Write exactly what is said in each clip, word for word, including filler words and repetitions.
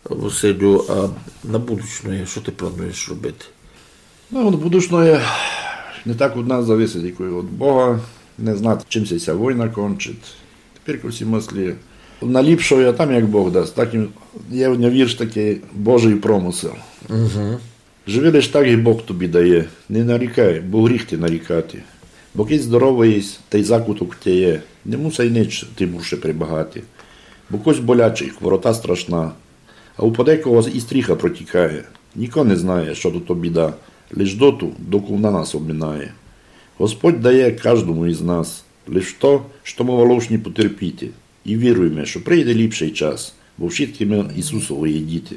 Василю, а на будучної що ти плануєш робити? Ну, на будучної не так від нас зависить, як від Бога. Не знати, чим ця війна кончить. Тепер всі мислі наліпшої, а там як Бог дасть. Так є в нього вірш такий Божий промисел. Угу. Живи лиш так, і Бог тобі дає. Не нарікай, бо гріх ти нарікати. Бо кись здоровий єсть, та й закуток в є. Не мусай ніч ти більше прибагати. Бо кось болячий, хворота страшна. А у подекого і стріха протікає. Ніхто не знає, що то біда. Лиш доту, доку на нас обминає. Господь дає кожному із нас. Лиш то, що ми волошні потерпіти. І віруємо, що прийде ліпший час, бо всі ми Ісусової діти.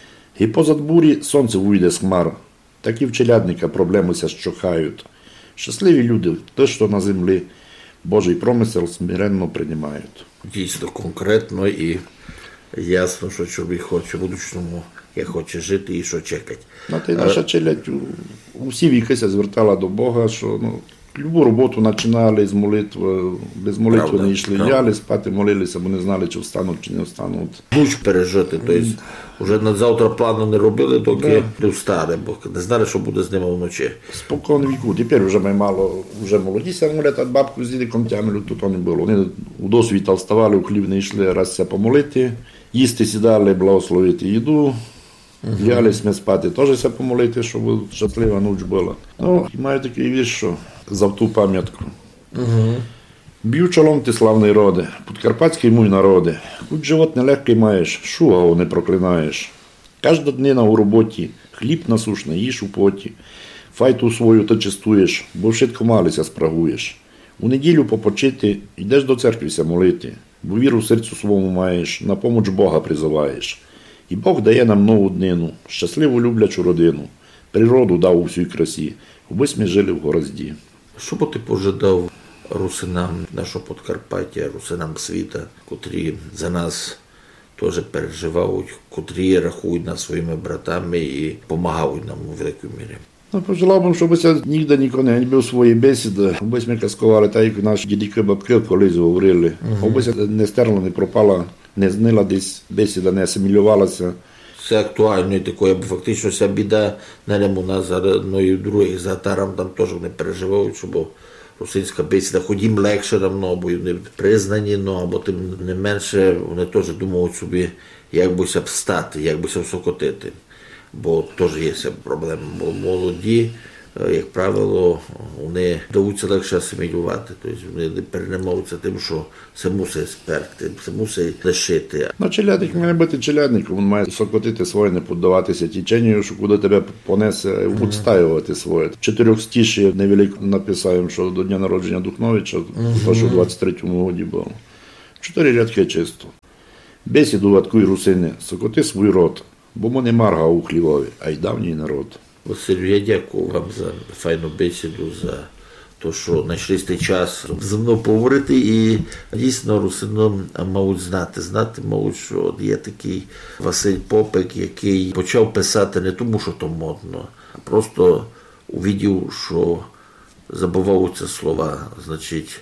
І позад бурі сонце вийде з хмар. Так і в челядника проблемися щохають. Щасливі люди, те, що на землі Божий промисел смиренно приймають. Дійсно конкретно і ясно, що чоловік хоче в будучому, як хоче жити і що чекати. Ну, та й наша челядь у всі віки звертала до Бога, що ну, любу роботу починали з молитви, без молитви Правда, не йшли, правда. ляли спати, молилися, бо не знали, чи встануть, чи не встануть. Будь пережити, тобто вже на завтра плану не робили, доки не встали, бо не знали, що буде з ними вночі. Спокон віку. Тепер вже ми мало, вже молоді молять, а бабку з дідиком тямили, то то не було. Вони у досвіта вставали, у хлів не йшли, раз це помолити, їсти сідали, благословити їду. Лялись ми спати, теж все помолити, щоб щаслива ніч була. Ну, і маю такий вірш, що за ту пам'ятку. Угу. Б'ю чолом ти, славний роде, подкарпатський мій народе. Хоч живот нелегкий маєш, шугаву не проклинаєш. Кожна днина у роботі, хліб насушний, їж у поті. Файту свою ти чистуєш, бо вшитко малися спрагуєш. У неділю попочити, йдеш до церквися молити, бо віру в серцю своєму маєш, на помоч Бога призиваєш. І Бог дає нам нову днину, щасливу люблячу родину. Природу дав у всій красі, аби ми жили в горозді. Що б ти пожадав русинам нашого Подкарпаття, русинам світа, котрі за нас теж переживають, котрі рахують нас своїми братами і допомагають нам у великій мірі? Ну, пожелав би, щоб це ніде ніколи не був свої бесіди, аби ми казкували, так як наші дідики бабки колись говорили, аби це не стерло, не пропала, не знила десь бесіда, не асимілювалася. Це актуально і таке, бо фактично ця біда не у нас, ну і в других, за татарам там теж вони переживають, що русинська бесіда, хоч їм легше давно, бо вони признані, ну, або тим не менше, вони теж думають собі, як би ся встати, як би ся всокотити. Бо теж є ця проблема, бо молоді, як правило, вони даються легше асимілювати, тобто вони переймаються тим, що це мусить сперти, це мусить лишити. Ну, челядник має бути челядником, він має сокотити своє, не піддаватися теченню, що куди тебе понесе, відстаювати своє. Чотирьохстіші невелико написаємо, що до дня народження Духновича, то, що в двадцять третьому році було. Чотири рядки чисто. Бесіду ваткуй, русини, сокоти свій рот, бо ми не марга у хлівові, а й давній народ. Василю, я дякую вам за файну бесіду, за те, що знайшли цей час зі мною поговорити, і дійсно русином мають знати. Знати мають, що є такий Василь Попик, який почав писати не тому, що то модно, а просто увидів, що забуваються слова, значить,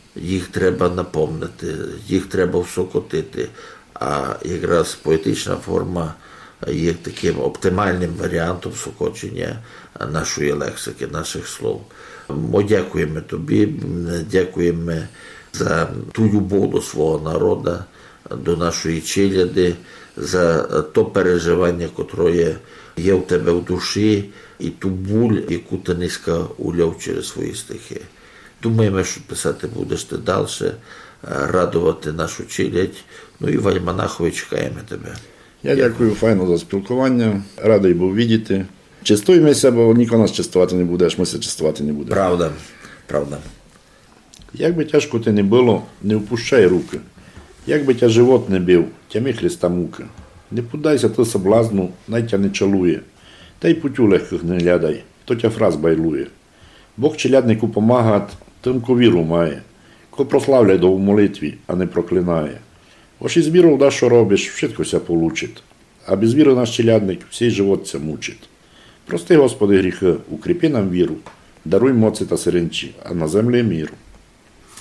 їх треба напомнити, їх треба всокотити, а якраз поетична форма є таким оптимальним варіантом всокочення нашої лексики, наших слов. Ми дякуємо тобі, дякуємо за ту любов до свого народу, до нашої челяди, за то переживання, котре є в тебе в душі, і ту буль, яку ти низько уляв через свої стихи. Думаємо, що писати будеш ти далі, радувати нашу челядь. Ну і в Альманахові чекаємо тебе. Я дякую файно за спілкування, радий був бачити. Чистуємося, бо ніхто нас чистувати не буде, аж ми се чистувати не будемо. Правда, правда. Як би тяжко ти не було, не впущай руки. Як би тя живот не бив, тями Христа муки. Не подайся ти соблазну, най тя не чалує. Та й путю легких не глядай, то тя фраз байлує. Бог челяднику помагать, тим ко віру має. Ко прославляй до в молитві, а не проклинає. Ось із вірою да, що робиш, všetko ся получить. А без віри наш челядник всій живот ся мучить. Прости, Господи, гріхи, укріпи нам віру, даруй моці та сиренчі, а на землі міру.